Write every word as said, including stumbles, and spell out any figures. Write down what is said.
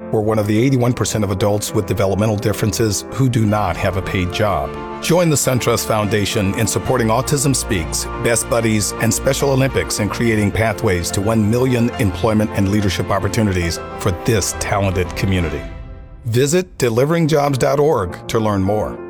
We're one of the eighty-one percent of adults with developmental differences who do not have a paid job. Join the SunTrust Foundation in supporting Autism Speaks, Best Buddies, and Special Olympics in creating pathways to one million employment and leadership opportunities for this talented community. Visit delivering jobs dot org to learn more.